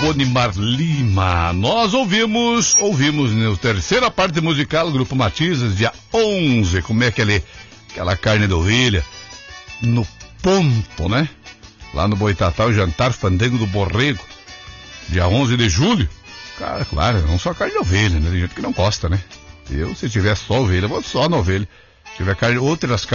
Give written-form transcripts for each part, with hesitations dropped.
Bonimar Lima. Nós ouvimos na terceira parte musical, o Grupo Matizes, dia 11, como é aquela carne de ovelha, no ponto, né? Lá no Boitatá, o jantar fandango do Borrego, dia 11 de julho. Cara, claro, não só carne de ovelha, né? Tem gente que não gosta, né? Eu, se tiver só ovelha, vou só na ovelha. Se tiver outros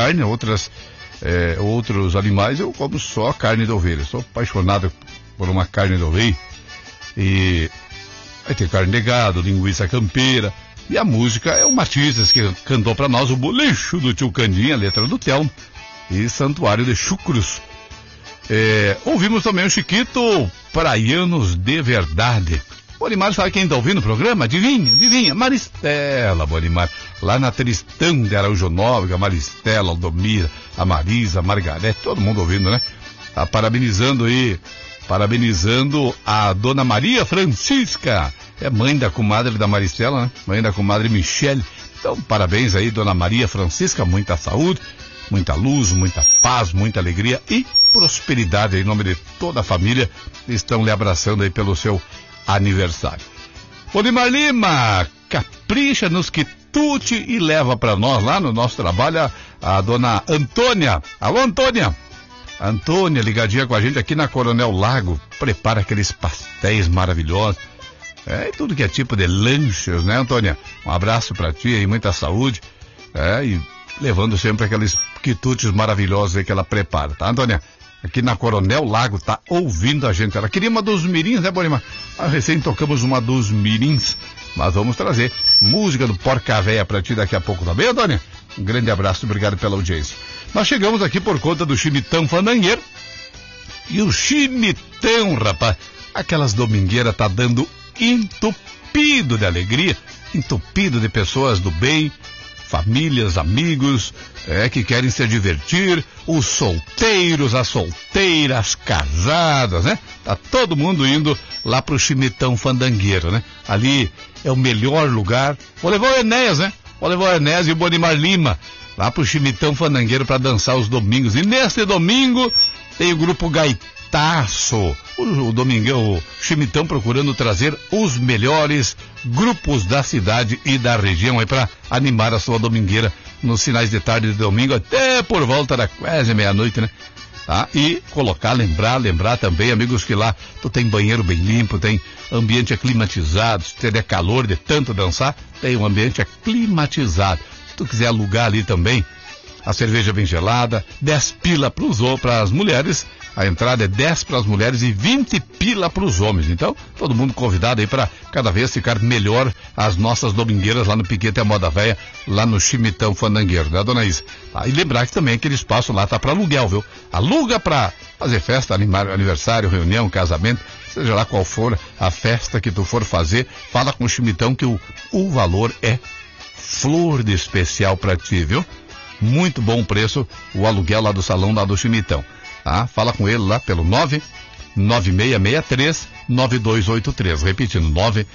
animais, eu como só carne de ovelha. Sou apaixonado por uma carne de ovelha. E aí tem carne de gado, linguiça campeira. E a música é o Matizes, que cantou pra nós o Bolicho do Tio Candinha, a letra do Telmo, e Santuário de Chucros. Ouvimos também o Chiquito, Praianos de Verdade. Bonimar, sabe quem tá ouvindo o programa? Adivinha, Maristela, Bonimar. Lá na Tristão de Araújo Nóbrega, a Maristela, a Aldomira, a Marisa, a Margarete, todo mundo ouvindo, né? Tá parabenizando a Dona Maria Francisca, é mãe da comadre da Maristela, né? Mãe da comadre Michele. Então, parabéns aí, Dona Maria Francisca, muita saúde, muita luz, muita paz, muita alegria e prosperidade em nome de toda a família. Estão lhe abraçando aí pelo seu aniversário. Bonimar Lima, capricha nos quitute e leva para nós lá no nosso trabalho a Dona Antônia. Alô, Antônia? Antônia, ligadinha com a gente aqui na Coronel Lago, prepara aqueles pastéis maravilhosos. E tudo que é tipo de lanches, né, Antônia? Um abraço pra ti aí, muita saúde. E levando sempre aqueles quitutes maravilhosos aí que ela prepara, tá, Antônia? Aqui na Coronel Lago, tá ouvindo a gente. Ela queria uma dos mirins, né, Bonimar? Recém tocamos uma dos mirins, mas vamos trazer música do Porca Véia pra ti daqui a pouco, tá bem, Antônia? Um grande abraço, obrigado pela audiência. Nós chegamos aqui por conta do Chimitão Fandangueiro. E o Chimitão, rapaz, aquelas domingueiras tá dando entupido de alegria, entupido de pessoas do bem, famílias, amigos, que querem se divertir, os solteiros, as solteiras, casadas, né? Tá todo mundo indo lá pro Chimitão Fandangueiro, né? Ali é o melhor lugar. Vou levar o Enéas, né? Vou levar o Enéas e o Bonimar Lima lá pro Chimitão Fandangueiro para dançar os domingos. E neste domingo tem o Grupo Gaitaço. O Chimitão procurando trazer os melhores grupos da cidade e da região aí para animar a sua domingueira nos finais de tarde de domingo até por volta da quase meia-noite, né? Tá? E lembrar também, amigos, que lá tu tem banheiro bem limpo, tem ambiente aclimatizado, se tiver calor de tanto dançar, tem um ambiente aclimatizado. Se tu quiser alugar ali também, a cerveja bem gelada, 10 pila para as mulheres, a entrada é 10 para as mulheres e 20 pila para os homens. Então, todo mundo convidado aí para cada vez ficar melhor as nossas domingueiras lá no Piquete a Moda Véia, lá no Chimitão Fandangueiro, né, dona Isa? E lembrar que também aquele espaço lá tá para aluguel, viu? Aluga para fazer festa, aniversário, reunião, casamento, seja lá qual for a festa que tu for fazer, fala com o Chimitão que o valor é flor de especial para ti, viu? Muito bom preço, o aluguel lá do salão lá do Chimitão. Tá? Fala com ele lá pelo 99663-9283. Repetindo,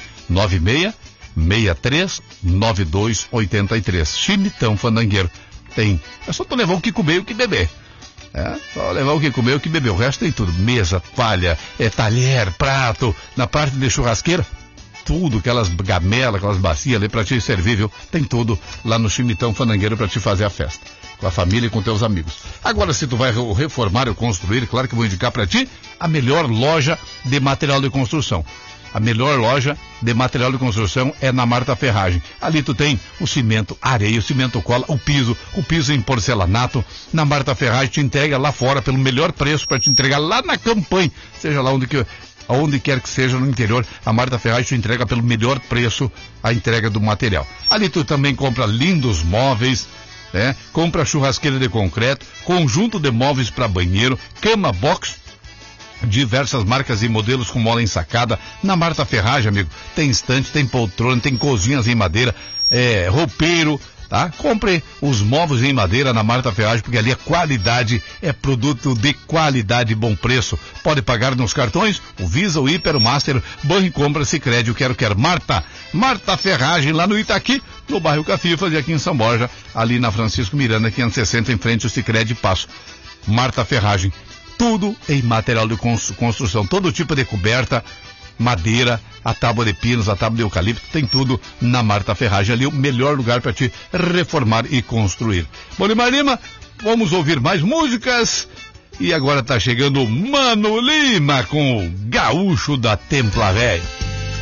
99663-9283. Chimitão Fandangueiro. É só tu levar o que comer e o que beber. Só levar o que comer e o que beber. O resto tem tudo. Mesa, toalha, talher, prato. Na parte de churrasqueira, tudo, aquelas gamelas, aquelas bacias ali pra te servir, viu? Tem tudo lá no Chimitão Fandangueiro pra te fazer a festa. Com a família e com teus amigos. Agora, se tu vai reformar ou construir, claro que eu vou indicar pra ti a melhor loja de material de construção. A melhor loja de material de construção é na Marta Ferragem. Ali tu tem o cimento, areia, o cimento cola, o piso em porcelanato. Na Marta Ferragem te entrega lá fora pelo melhor preço para te entregar lá na campanha. Seja lá aonde quer que seja no interior, a Marta Ferragem te entrega pelo melhor preço a entrega do material. Ali tu também compra lindos móveis, compra churrasqueira de concreto, conjunto de móveis para banheiro, cama box, diversas marcas e modelos com mola ensacada. Na Marta Ferragem, amigo, tem estante, tem poltrona, tem cozinhas em madeira, roupeiro, tá? Compre os móveis em madeira na Marta Ferragem, porque ali a qualidade é produto de qualidade e bom preço. Pode pagar nos cartões, o Visa, o Hiper, o Master, Banco Compra, Sicredi, o Quero Marta Ferragem, lá no Itaqui, no bairro Cafifas e aqui em São Borja, ali na Francisco Miranda, 560, em frente ao Sicredi Passo. Marta Ferragem, tudo em material de construção, todo tipo de coberta, madeira, a tábua de pinos, a tábua de eucalipto, tem tudo na Marta Ferragem ali, o melhor lugar para te reformar e construir. Bom, Limar Lima, vamos ouvir mais músicas. E agora tá chegando o Mano Lima com o Gaúcho da Templa Velha.